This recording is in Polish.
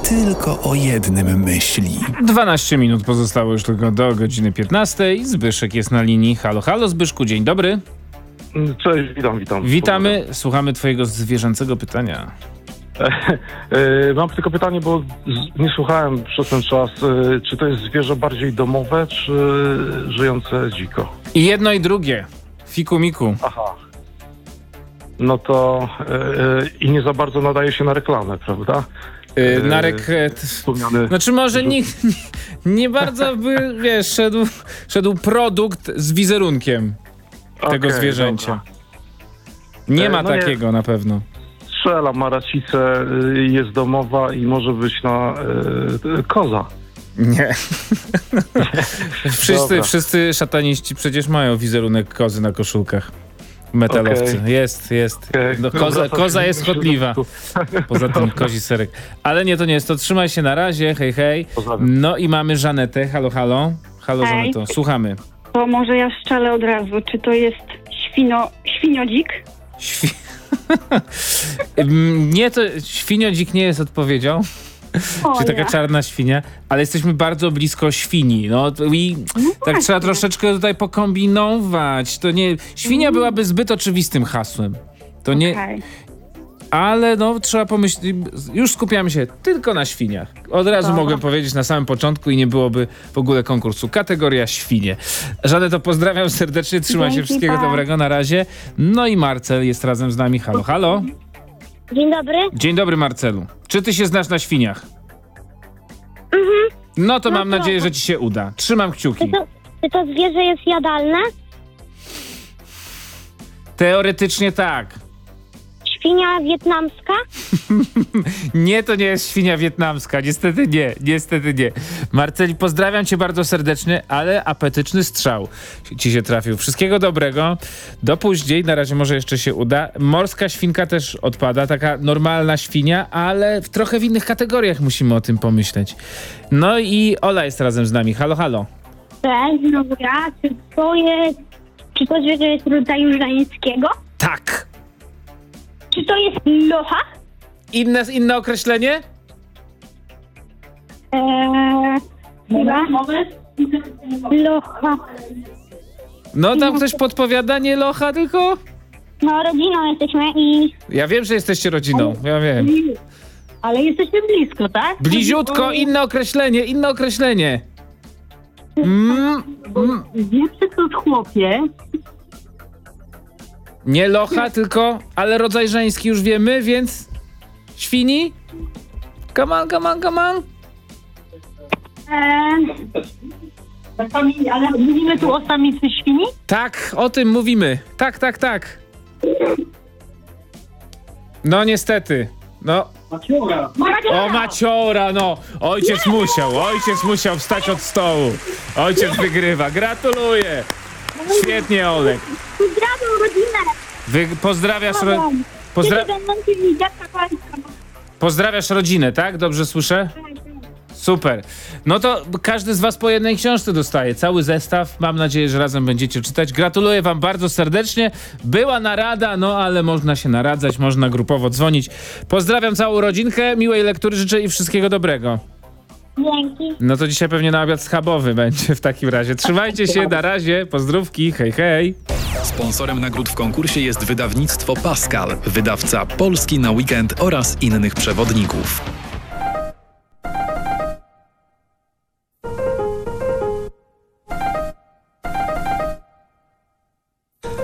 tylko o jednym myśli. 12 minut pozostało już tylko do godziny 15. Zbyszek jest na linii. Halo, halo Zbyszku, dzień dobry. Cześć, witam. Witamy, słuchamy twojego zwierzęcego pytania. Mam tylko pytanie, bo nie słuchałem przez ten czas, czy to jest zwierzę bardziej domowe, czy żyjące dziko? I jedno i drugie. Fiku miku. Aha. No to i nie za bardzo nadaje się na reklamę, prawda? Wspomniany... Znaczy może nie bardzo by, wiesz, szedł produkt z wizerunkiem tego zwierzęcia. Dobra. Nie ma takiego na pewno. Strzela, ma racicę, jest domowa i może być na koza. Nie. Wszyscy szataniści przecież mają wizerunek kozy na koszulkach. Metalowcy. Okay. Jest. Okay. No, koza jest chodliwa. Poza tym kozi serek. Ale nie, to nie jest. To trzymaj się na razie. Hej, hej. Pozdrawiam. No i mamy Żanetę. Halo, halo. Halo, Hej. Żaneto. Słuchamy. To może ja strzelę od razu. Czy to jest świniodzik? Nie, to świniodzik nie jest odpowiedzią. Czy taka czarna świnia, ale jesteśmy bardzo blisko świni. No i tak trzeba troszeczkę tutaj pokombinować. To nie. Świnia byłaby zbyt oczywistym hasłem. To nie. Okay. Ale no trzeba pomyśleć. Już skupiamy się tylko na świniach. Od razu mogłem powiedzieć na samym początku i nie byłoby w ogóle konkursu. Kategoria świnie. Żaneto, pozdrawiam serdecznie. Trzymaj się, wszystkiego dobrego. Na razie. No i Marcel jest razem z nami. Halo, halo. Dzień dobry. Dzień dobry, Marcelu. Czy ty się znasz na świniach? No to mam nadzieję, że ci się uda. Trzymam kciuki. Czy to zwierzę jest jadalne? Teoretycznie tak. Świnia wietnamska? Nie, to nie jest świnia wietnamska. Niestety nie. Marceli, pozdrawiam cię bardzo serdecznie, ale apetyczny strzał ci się trafił. Wszystkiego dobrego. Do później. Na razie może jeszcze się uda. Morska świnka też odpada. Taka normalna świnia, ale trochę w innych kategoriach musimy o tym pomyśleć. No i Ola jest razem z nami. Halo, halo. Cześć, dobra. Czy to zwierzę jest rodzaju żeńskiego? Tak. Czy to jest locha? Inne określenie? Locha. No tam ktoś podpowiada, nie locha, tylko... No, rodziną jesteśmy i... Ja wiem, że jesteście rodziną, ja wiem. Ale jesteśmy blisko, tak? Bliziutko, inne określenie. Wiecie co, chłopie? Nie locha, tylko, ale rodzaj żeński już wiemy, więc... Świni? Come on. Ale mówimy tu o samicy świni? Tak, o tym mówimy. Tak. No niestety. No. Maciora. O, maciora, no. Ojciec musiał wstać od stołu. Ojciec wygrywa. Gratuluję. Świetnie, Olek. Pozdrawiam rodzinę. Pozdrawiasz rodzinę, tak? Dobrze słyszę? Super. No to każdy z was po jednej książce dostaje. Cały zestaw. Mam nadzieję, że razem będziecie czytać. Gratuluję wam bardzo serdecznie. Była narada, no ale można się naradzać, można grupowo dzwonić. Pozdrawiam całą rodzinkę, miłej lektury życzę i wszystkiego dobrego. Dzięki. No to dzisiaj pewnie na obiad schabowy będzie w takim razie. Trzymajcie się, na razie, pozdrówki, hej, hej. Sponsorem nagród w konkursie jest wydawnictwo Pascal, wydawca Polski na weekend oraz innych przewodników.